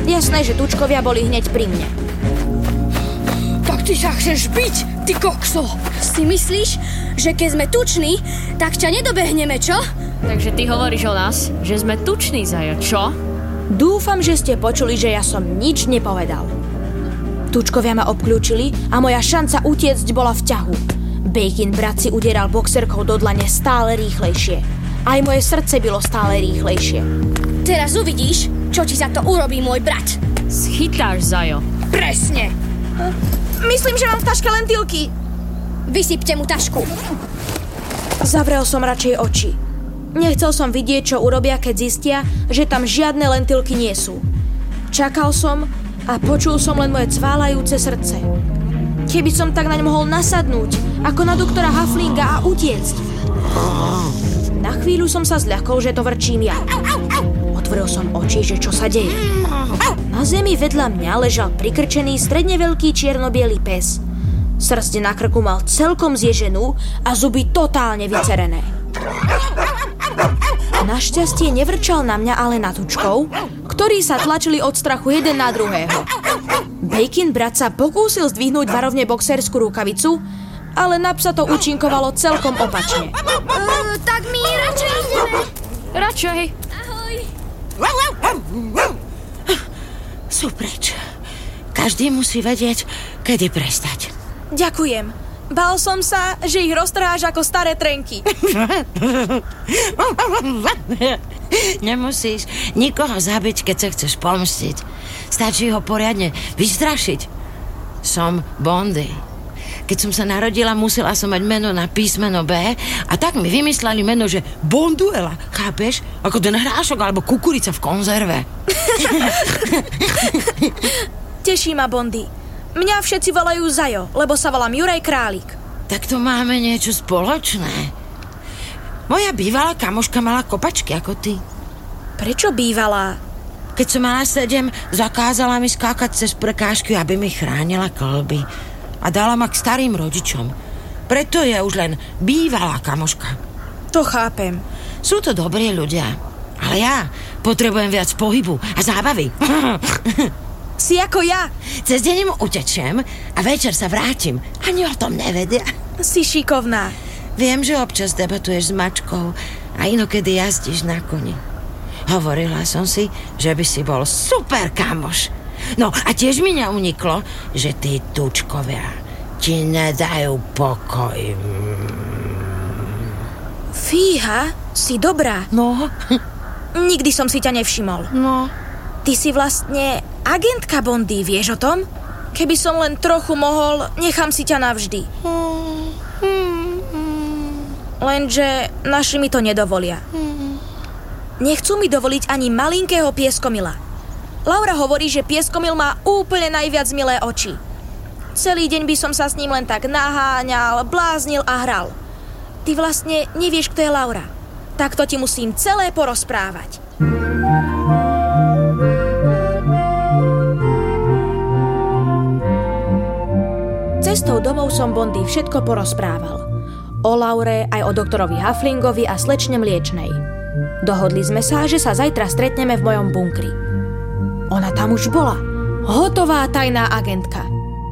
Jasné, že tučkovia boli hneď pri mne. Tak ty sa chceš byť, ty kokso. Si myslíš, že keď sme tuční, tak ťa nedobehneme, čo? Takže ty hovoríš o nás, že sme tuční, Zajo, čo? Dúfam, že ste počuli, že ja som nič nepovedal. Tučkovia ma obklúčili a moja šanca utiecť bola v ťahu. Bacon brat si udieral boxerkou do dlane stále rýchlejšie. Aj moje srdce bylo stále rýchlejšie. Teraz uvidíš, čo ti za to urobí môj brat. Schytáš, Zajo. Presne. Myslím, že mám v taške lentilky. Vysypte mu tašku. Zavrel som radšej oči. Nechcel som vidieť, čo urobia, keď zistia, že tam žiadne lentilky nie sú. Čakal som a počul som len moje cválajúce srdce. Keby som tak naň mohol nasadnúť, ako na doktora Hufflinga a utiecť. Na chvíľu som sa zľakol, že to vrčím ja. Otvoril som oči, že čo sa deje. Na zemi vedľa mňa ležal prikrčený stredne veľký čierno-biely pes. Srsť na krku mal celkom zježenú a zuby totálne vycerené. Našťastie nevrčal na mňa, ale na tučkov, ktorí sa tlačili od strachu jeden na druhého. Bacon brat sa pokúsil zdvihnúť varovne boxerskú rukavicu, ale na psa to účinkovalo celkom opačne. Tak my radšej ideme. Radšej. Ahoj. Sú preč. Každý musí vedieť, kedy prestať. Ďakujem. Bál som sa, že ich roztrháš ako staré trenky. Nemusíš nikoho zabiť, keď sa chceš pomstiť. Stačí ho poriadne vystrašiť. Som Bondy. Keď som sa narodila, musela som mať meno na písmeno B a tak mi vymysleli meno, že Bonduela. Chápeš? Ako ten hrášok alebo kukurica v konzerve. Teší ma, Bondy. Mňa všetci volajú Zajo, lebo sa volám Juraj Králik. Tak to máme niečo spoločné. Moja bývalá kamoška mala kopačky ako ty. Prečo bývalá? Keď som mala 7, zakázala mi skákať cez prekážky, aby mi chránila kĺby. A dala ma k starým rodičom. Preto je už len bývalá kamoška. To chápem. Sú to dobrí ľudia. Ale ja potrebujem viac pohybu a zábavy. Si ako ja. Cez deň mu utečiem a večer sa vrátim. Ani o tom nevedia. Si šikovná. Viem, že občas debatuješ s mačkou a inokedy jazdíš na koni. Hovorila som si, že by si bol super kamoš. No a tiež mi neuniklo, že tí tučkovia ti nedajú pokoj. Fíha, si dobrá. No? Nikdy som si ťa nevšimol. No. Ty si vlastne agentka Bondy, vieš o tom? Keby som len trochu mohol, nechám si ťa navždy. Lenže naši mi to nedovolia. Nechcú mi dovoliť ani malinkého pieskomila. Laura hovorí, že pieskomil má úplne najviac milé oči. Celý deň by som sa s ním len tak naháňal, bláznil a hral. Ty vlastne nevieš, kto je Laura. Tak to ti musím celé porozprávať. Cestou domov som Bondy všetko porozprával. O Laure, aj o doktorovi Hufflingovi a slečne Mliečnej. Dohodli sme sa, že sa zajtra stretneme v mojom bunkri. Ona tam už bola. Hotová tajná agentka.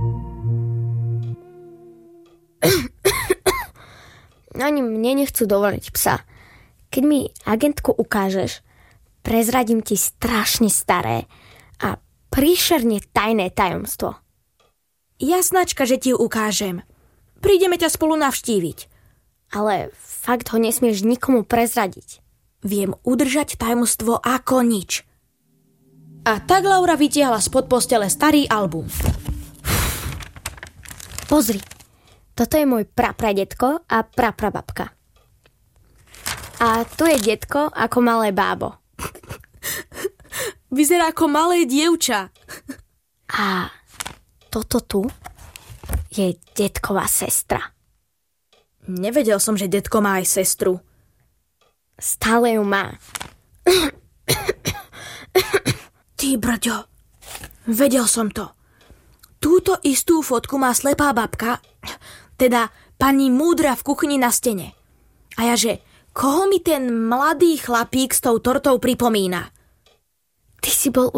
Ani mne nechcú dovoliť psa. Keď mi agentku ukážeš, prezradím ti strašne staré a príšerne tajné tajomstvo. Jasnačka, že ti ju ukážem. Prídeme ťa spolu navštíviť. Ale fakt ho nesmieš nikomu prezradiť. Viem udržať tajomstvo ako nič. A tak Laura vytiahla spod postele starý album. Pozri, toto je môj prapradetko a praprababka. A tu je detko ako malé bábo. Vyzerá ako malé dievča. A toto tu je detková sestra. Nevedel som, že detko má aj sestru. Stále ju má. Ty brďo, vedel som to. Túto istú fotku má slepá babka, teda pani múdra v kuchyni na stene. A ja že, koho mi ten mladý chlapík s tou tortou pripomína? Ty si bol